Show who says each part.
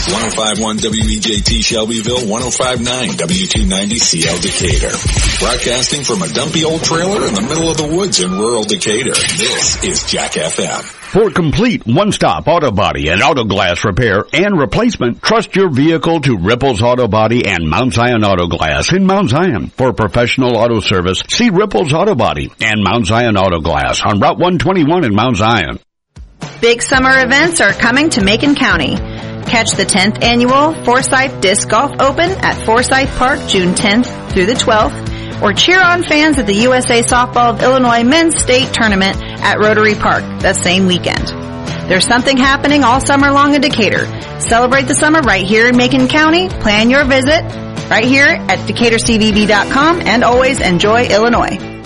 Speaker 1: 105.1 WEJT Shelbyville, 105.9 W290CL Decatur. Broadcasting from a dumpy old trailer in the middle of the woods in rural Decatur. This is Jack FM.
Speaker 2: For complete one-stop auto body and auto glass repair and replacement, trust your vehicle to Ripples Auto Body and Mount Zion Auto Glass in Mount Zion. For professional auto service, see Ripples Auto Body and Mount Zion Auto Glass on Route 121 in Mount Zion.
Speaker 3: Big summer events are coming to Macon County. Catch the 10th annual Forsyth Disc Golf Open at Forsyth Park June 10th through the 12th. Or cheer on fans at the USA Softball of Illinois Men's State Tournament at Rotary Park that same weekend. There's something happening all summer long in Decatur. Celebrate the summer right here in Macon County. Plan your visit right here at DecaturCVB.com and always enjoy Illinois.